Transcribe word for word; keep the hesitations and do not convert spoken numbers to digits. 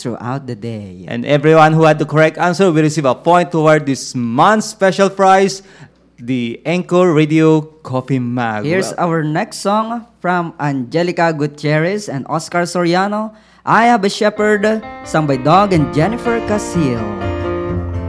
throughout the day. And everyone who had the correct answer will receive a point toward this month's special prize, the Anchor Radio Coffee Mug. Here's Well, our next song from Angelica Gutierrez and Oscar Soriano, I Have a Shepherd, sung by Doug and Jennifer Casil.